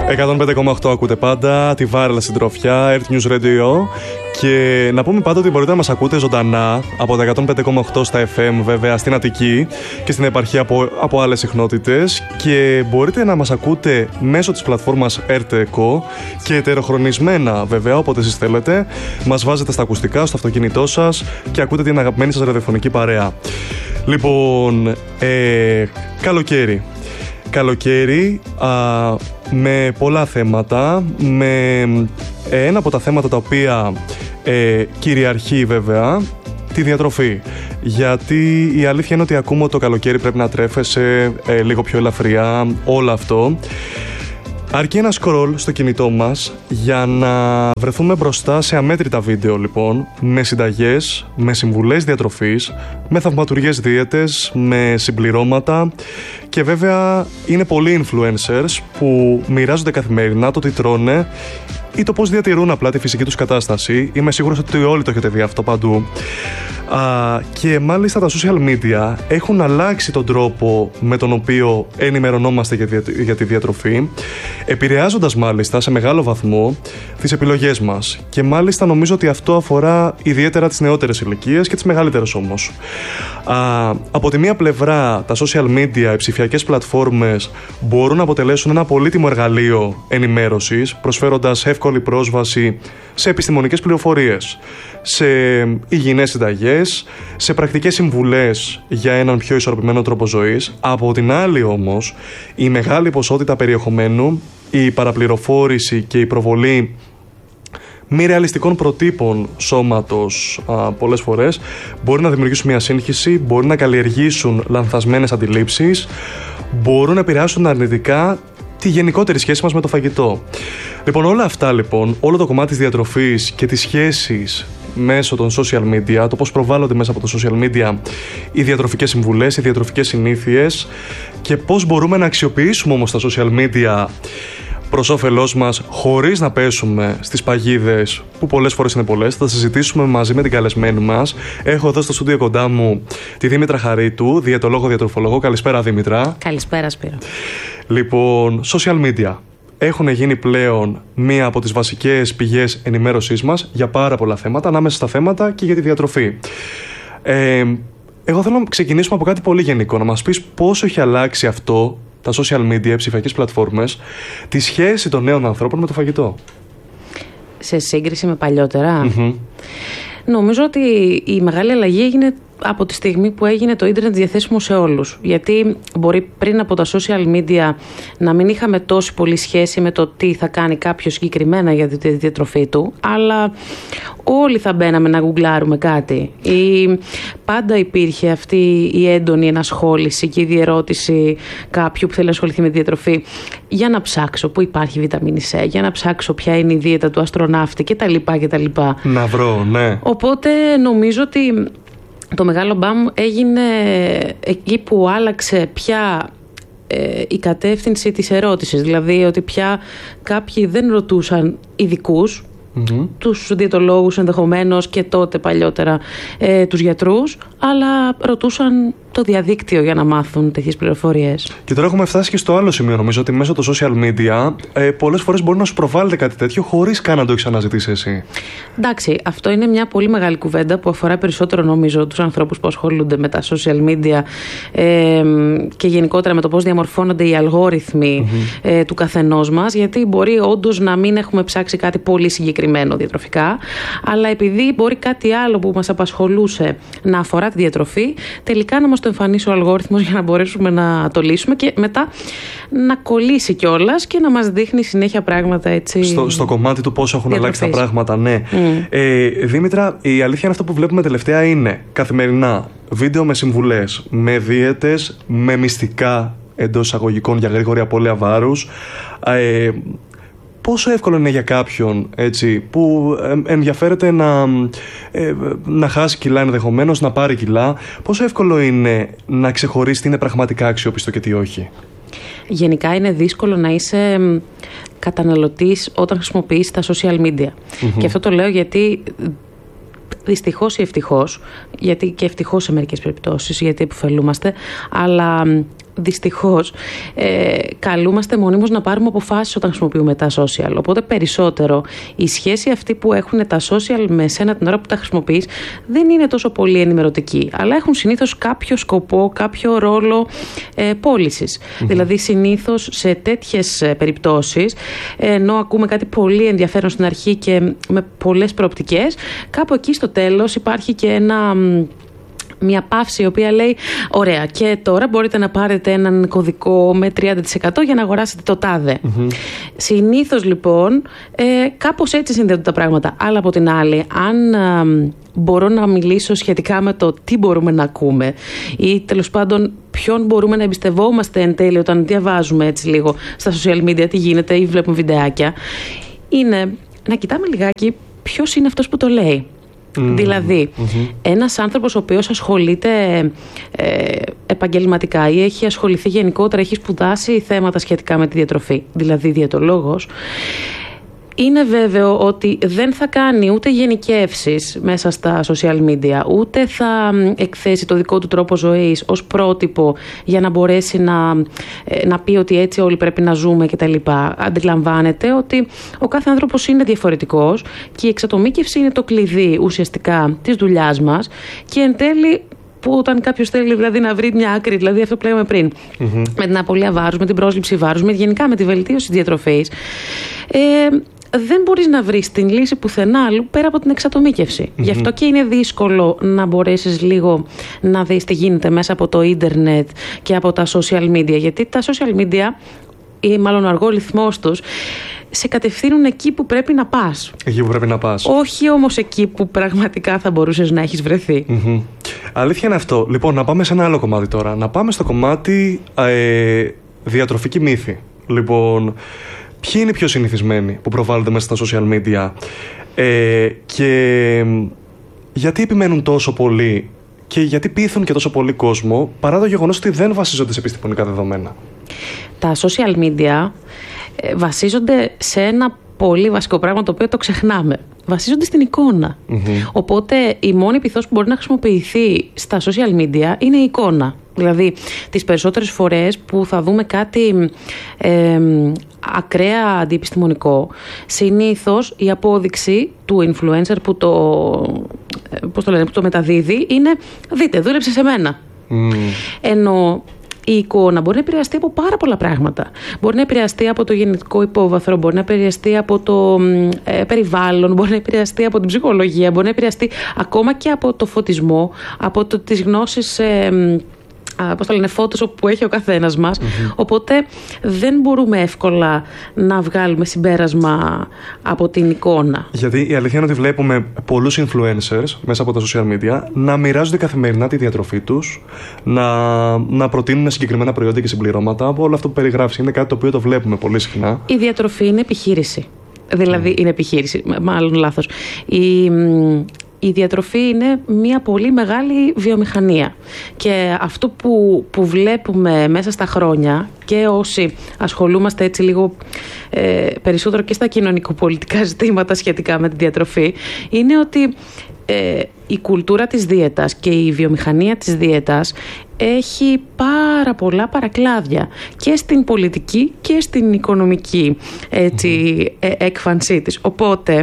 105,8 ακούτε πάντα, τη βάρελα συντροφιά, Earth News Radio. Και να πούμε πάντα ότι μπορείτε να μας ακούτε ζωντανά από τα 105,8 στα FM, βέβαια στην Αττική και στην επαρχία από άλλες συχνότητες. Και μπορείτε να μας ακούτε μέσω της πλατφόρμας RTECO και ετεροχρονισμένα, βέβαια, όποτε εσείς θέλετε. Μας βάζετε στα ακουστικά, στο αυτοκίνητό σας και ακούτε την αγαπημένη σας ραδιοφωνική παρέα. Λοιπόν, καλοκαίρι με πολλά θέματα, με ένα από τα θέματα τα οποία κυριαρχεί βέβαια τη διατροφή. Γιατί η αλήθεια είναι ότι ακούμε ότι το καλοκαίρι πρέπει να τρέφεσαι λίγο πιο ελαφριά, όλο αυτό. Αρκεί ένα scroll στο κινητό μας για να βρεθούμε μπροστά σε αμέτρητα βίντεο, λοιπόν, με συνταγές, με συμβουλές διατροφής, με θαυματουργές δίαιτες, με συμπληρώματα και βέβαια είναι πολλοί influencers που μοιράζονται καθημερινά το τι τρώνε ή το πώς διατηρούν απλά τη φυσική τους κατάσταση. Είμαι σίγουρος ότι όλοι το έχετε δει αυτό παντού. Και μάλιστα τα social media έχουν αλλάξει τον τρόπο με τον οποίο ενημερωνόμαστε για τη διατροφή, επηρεάζοντας μάλιστα σε μεγάλο βαθμό τις επιλογές μας. Και μάλιστα νομίζω ότι αυτό αφορά ιδιαίτερα τις νεότερες ηλικίες και τις μεγαλύτερες όμως. Από τη μία πλευρά τα social media, οι ψηφιακές πλατφόρμες μπορούν να αποτελέσουν ένα πολύτιμο εργαλείο ενημέρωσης, προσφέροντας εύκολη πρόσβαση σε επιστημονικές πληροφορίες, σε υγιεινές συνταγές, σε πρακτικές συμβουλές για έναν πιο ισορροπημένο τρόπο ζωής. Από την άλλη όμως, η μεγάλη ποσότητα περιεχομένου, η παραπληροφόρηση και η προβολή μη ρεαλιστικών προτύπων σώματος πολλές φορές μπορεί να δημιουργήσουν μια σύγχυση, μπορεί να καλλιεργήσουν λανθασμένες αντιλήψεις, μπορούν να επηρεάσουν αρνητικά τη γενικότερη σχέση μας με το φαγητό. Λοιπόν, όλα αυτά, λοιπόν, όλο το κομμάτι της διατροφής και τις σχέσεις μέσω των social media, το πώς προβάλλονται μέσα από τα social media οι διατροφικές συμβουλές, οι διατροφικές συνήθειες και πώς μπορούμε να αξιοποιήσουμε όμως τα social media προς όφελός μας χωρίς να πέσουμε στις παγίδες που πολλές φορές είναι πολλές. Θα συζητήσουμε μαζί με την καλεσμένη μας. Έχω εδώ στο στούντιο κοντά μου τη Δήμητρα Χαρίτου, διαιτολόγο, διατροφολόγο. Καλησπέρα, Δήμητρα. Καλησπέρα, Σπύρο. Λοιπόν, social media έχουν γίνει πλέον μία από τις βασικές πηγές ενημέρωσής μας για πάρα πολλά θέματα, ανάμεσα στα θέματα και για τη διατροφή. Εγώ θέλω να ξεκινήσουμε από κάτι πολύ γενικό, να μας πεις πόσο έχει αλλάξει αυτό, τα social media, οι ψηφιακές πλατφόρμες, τη σχέση των νέων ανθρώπων με το φαγητό. Σε σύγκριση με παλιότερα. Νομίζω ότι η μεγάλη αλλαγή έγινε από τη στιγμή που έγινε το ίντερνετ διαθέσιμο σε όλους. Γιατί μπορεί πριν από τα social media να μην είχαμε τόση πολύ σχέση με το τι θα κάνει κάποιος συγκεκριμένα για τη διατροφή του, αλλά όλοι θα μπαίναμε να γκουγκλάρουμε κάτι. Πάντα υπήρχε αυτή η έντονη ενασχόληση και η διερώτηση κάποιου που θέλει να ασχοληθεί με τη διατροφή για να ψάξω πού υπάρχει βιταμίνη C, για να ψάξω ποια είναι η δίαιτα του αστροναύτη κτλ. Να βρω, ναι. Οπότε νομίζω ότι το μεγάλο μπαμ έγινε εκεί που άλλαξε πια η κατεύθυνση της ερώτησης. Δηλαδή ότι πια κάποιοι δεν ρωτούσαν ειδικούς, τους διαιτολόγους ενδεχομένως και τότε παλιότερα τους γιατρούς, αλλά ρωτούσαν το διαδίκτυο για να μάθουν τέτοιες πληροφορίες. Και τώρα έχουμε φτάσει και στο άλλο σημείο, νομίζω, ότι μέσω των social media πολλές φορές μπορεί να σου προβάλλεται κάτι τέτοιο χωρίς καν να το έχεις αναζητήσει εσύ. Εντάξει, αυτό είναι μια πολύ μεγάλη κουβέντα που αφορά περισσότερο, νομίζω, τους ανθρώπους που ασχολούνται με τα social media και γενικότερα με το πώς διαμορφώνονται οι αλγόριθμοι του καθενός μας, γιατί μπορεί όντως να μην έχουμε ψάξει κάτι πολύ συγκεκριμένο διατροφικά, αλλά επειδή μπορεί κάτι άλλο που μας απασχολούσε να αφορά τη διατροφή, τελικά να μας το εμφανίσει ο αλγόριθμος για να μπορέσουμε να το λύσουμε και μετά να κολλήσει κιόλας και να μας δείχνει συνέχεια πράγματα έτσι. Στο κομμάτι του πώς έχουν αλλάξει τα πράγματα, ναι. Δήμητρα, η αλήθεια είναι αυτό που βλέπουμε τελευταία είναι καθημερινά βίντεο με συμβουλές, με δίαιτες, με μυστικά εντός εισαγωγικών για γρήγορη απώλεια βάρους. Πόσο εύκολο είναι για κάποιον έτσι, που ενδιαφέρεται να χάσει κιλά ενδεχομένως, να πάρει κιλά, πόσο εύκολο είναι να ξεχωρίσει τι είναι πραγματικά αξιόπιστο και τι όχι? Γενικά είναι δύσκολο να είσαι καταναλωτής όταν χρησιμοποιείς τα social media. Και αυτό το λέω γιατί δυστυχώς ή ευτυχώς, γιατί και ευτυχώς σε μερικές περιπτώσεις, γιατί επωφελούμαστε, αλλά δυστυχώς καλούμαστε μονίμως να πάρουμε αποφάσεις όταν χρησιμοποιούμε τα social. Οπότε περισσότερο η σχέση αυτή που έχουν τα social με σένα την ώρα που τα χρησιμοποιείς δεν είναι τόσο πολύ ενημερωτική, αλλά έχουν συνήθως κάποιο σκοπό, κάποιο ρόλο πώλησης. Δηλαδή συνήθως σε τέτοιες περιπτώσεις, ενώ ακούμε κάτι πολύ ενδιαφέρον στην αρχή και με πολλές προοπτικές, κάπου εκεί στο τέλος υπάρχει και μια παύση η οποία λέει ωραία, και τώρα μπορείτε να πάρετε έναν κωδικό με 30% για να αγοράσετε το τάδε. Συνήθως λοιπόν κάπως έτσι συνδέονται τα πράγματα. Αλλά από την άλλη, αν μπορώ να μιλήσω σχετικά με το τι μπορούμε να ακούμε ή τέλος πάντων ποιον μπορούμε να εμπιστευόμαστε εν τέλει όταν διαβάζουμε έτσι λίγο στα social media τι γίνεται ή βλέπουμε βιντεάκια, είναι να κοιτάμε λιγάκι ποιος είναι αυτός που το λέει. Δηλαδή, ένας άνθρωπος ο οποίος ασχολείται επαγγελματικά ή έχει ασχοληθεί γενικότερα, έχει σπουδάσει θέματα σχετικά με τη διατροφή, δηλαδή διαιτολόγος, είναι βέβαιο ότι δεν θα κάνει ούτε γενικεύσεις μέσα στα social media, ούτε θα εκθέσει το δικό του τρόπο ζωής ως πρότυπο για να μπορέσει να πει ότι έτσι όλοι πρέπει να ζούμε κτλ. Αντιλαμβάνεται ότι ο κάθε άνθρωπος είναι διαφορετικός και η εξατομίκευση είναι το κλειδί ουσιαστικά της δουλειάς μας και εν τέλει που όταν κάποιος θέλει δηλαδή να βρει μια άκρη, δηλαδή αυτό που λέγαμε πριν, με την απώλεια βάρους, με την πρόσληψη βάρους, γενικά με τη βελτίωση της διατροφής, δεν μπορείς να βρεις την λύση πουθενά άλλου πέρα από την εξατομίκευση. Γι' αυτό και είναι δύσκολο να μπορέσεις λίγο να δεις τι γίνεται μέσα από το ίντερνετ και από τα social media. Γιατί τα social media, ή μάλλον ο αργόριθμός τους, σε κατευθύνουν εκεί που πρέπει να πας. Εκεί που πρέπει να πας. Όχι όμως εκεί που πραγματικά θα μπορούσες να έχεις βρεθεί. Αλήθεια είναι αυτό. Λοιπόν, να πάμε σε ένα άλλο κομμάτι τώρα. Να πάμε στο κομμάτι διατροφική μύθη. Λοιπόν, ποιοι είναι οι πιο συνηθισμένοι που προβάλλονται μέσα στα social media και γιατί επιμένουν τόσο πολύ και γιατί πείθουν και τόσο πολύ κόσμο παρά το γεγονός ότι δεν βασίζονται σε επιστημονικά δεδομένα? Τα social media βασίζονται σε ένα πολύ βασικό πράγμα το οποίο το ξεχνάμε. Βασίζονται στην εικόνα. Οπότε η μόνη πειθός που μπορεί να χρησιμοποιηθεί στα social media είναι η εικόνα. Δηλαδή τις περισσότερες φορές που θα δούμε κάτι ακραία αντιεπιστημονικό, συνήθως η απόδειξη του influencer που το μεταδίδει είναι δείτε, δούλεψε σε μένα. Ενώ η εικόνα μπορεί να επηρεαστεί από πάρα πολλά πράγματα. Μπορεί να επηρεαστεί από το γενετικό υπόβαθρο, μπορεί να επηρεαστεί από το περιβάλλον, μπορεί να επηρεαστεί από την ψυχολογία, μπορεί να επηρεαστεί ακόμα και από το φωτισμό, από τις γνώσεις Photoshop που έχει ο καθένας μας. Οπότε δεν μπορούμε εύκολα να βγάλουμε συμπέρασμα από την εικόνα. Γιατί η αλήθεια είναι ότι βλέπουμε πολλούς influencers μέσα από τα social media να μοιράζονται καθημερινά τη διατροφή τους, να προτείνουν συγκεκριμένα προϊόντα και συμπληρώματα από όλο αυτό που περιγράφεις. Είναι κάτι το οποίο το βλέπουμε πολύ συχνά. Η διατροφή είναι επιχείρηση. Δηλαδή είναι επιχείρηση, μάλλον λάθος. Η διατροφή είναι μια πολύ μεγάλη βιομηχανία και αυτό που βλέπουμε μέσα στα χρόνια και όσοι ασχολούμαστε έτσι λίγο περισσότερο και στα κοινωνικοπολιτικά ζητήματα σχετικά με τη διατροφή είναι ότι η κουλτούρα της δίαιτας και η βιομηχανία της δίαιτας έχει πάρα πολλά παρακλάδια και στην πολιτική και στην οικονομική έκφανσή της. Οπότε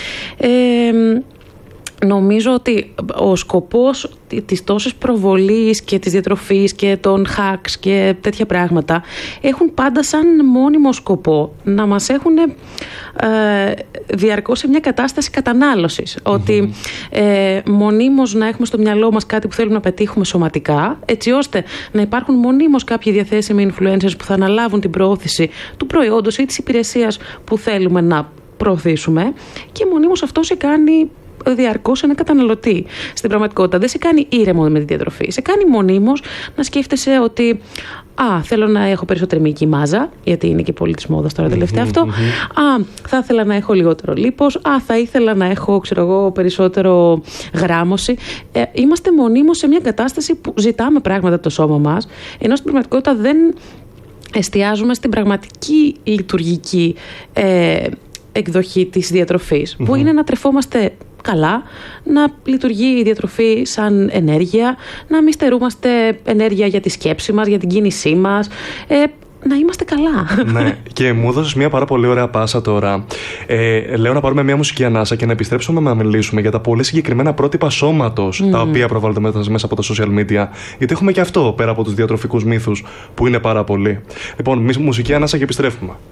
νομίζω ότι ο σκοπός της τόσης προβολής και της διατροφής και των hacks και τέτοια πράγματα έχουν πάντα σαν μόνιμο σκοπό να μας έχουν διαρκώς σε μια κατάσταση κατανάλωσης. Ότι μονίμως να έχουμε στο μυαλό μας κάτι που θέλουμε να πετύχουμε σωματικά, έτσι ώστε να υπάρχουν μονίμως κάποιοι διαθέσιμοι influencers που θα αναλάβουν την προώθηση του προϊόντος ή της υπηρεσίας που θέλουμε να προωθήσουμε και μονίμως αυτό σε κάνει διαρκώς ένα καταναλωτή. Στην πραγματικότητα δεν σε κάνει ήρεμο με τη διατροφή. Σε κάνει μονίμως να σκέφτεσαι ότι θέλω να έχω περισσότερη μυϊκή μάζα, γιατί είναι και πολύ της μόδας τώρα τελευταία αυτό. Θα ήθελα να έχω λιγότερο λίπος. Θα ήθελα να έχω, περισσότερο γράμμωση. Είμαστε μονίμως σε μια κατάσταση που ζητάμε πράγματα από το σώμα μας, ενώ στην πραγματικότητα δεν εστιάζουμε στην πραγματική λειτουργική εκδοχή της διατροφής, που είναι να τρεφόμαστε καλά, να λειτουργεί η διατροφή σαν ενέργεια, να μην στερούμαστε ενέργεια για τη σκέψη μας, για την κίνησή μας, να είμαστε καλά. Ναι, και μου έδωσες μια πάρα πολύ ωραία πάσα τώρα. Λέω να πάρουμε μια μουσική ανάσα και να επιστρέψουμε να μιλήσουμε για τα πολύ συγκεκριμένα πρότυπα σώματος τα οποία προβάλλονται μέσα από τα social media. Γιατί έχουμε και αυτό πέρα από τους διατροφικούς μύθους που είναι πάρα πολλοί. Λοιπόν, μουσική ανάσα και επιστρέφουμε.